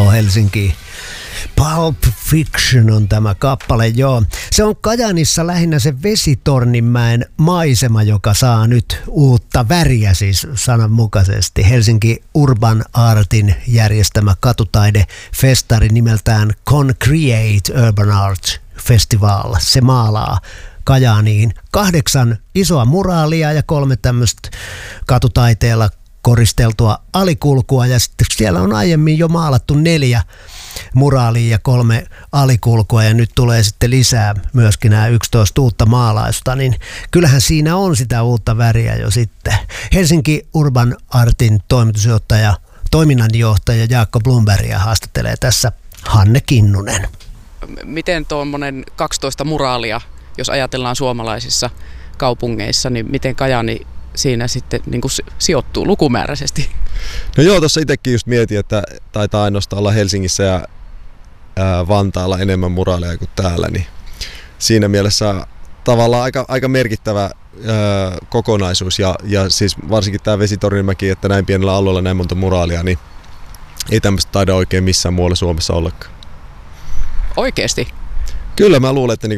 Hello Helsinki. Pulp Fiction on tämä kappale, joo. Se on Kajaanissa lähinnä se Vesitorninmäen maisema, joka saa nyt uutta väriä, siis sananmukaisesti. Helsinki Urban Artin järjestämä katutaidefestari nimeltään Concreate Urban Art Festival. Se maalaa Kajaaniin 8 isoa muraalia ja 3 tämmöistä katutaiteella koristeltua alikulkua, ja sitten siellä on aiemmin jo maalattu 4 muraalia ja 3 alikulkua, ja nyt tulee sitten lisää myöskin nämä 11 uutta maalausta, niin kyllähän siinä on sitä uutta väriä jo sitten. Helsinki Urban Artin toiminnanjohtaja Jaakko Blombergia haastattelee tässä Hanne Kinnunen. Miten tuommoinen 12 muraalia, jos ajatellaan suomalaisissa kaupungeissa, niin miten Kajaani siinä sitten niin kuin sijoittuu lukumääräisesti? No joo, tuossa itsekin just mietin, että taitaa ainoastaan olla Helsingissä ja Vantaalla enemmän muraaleja kuin täällä, niin siinä mielessä tavallaan aika merkittävä kokonaisuus, ja siis varsinkin tämä Vesitorninmäki, että näin pienellä alueella näin monta muraalia, niin ei tämmöistä taida oikein missään muualla Suomessa ollakaan. Oikeesti? Kyllä mä luulen, että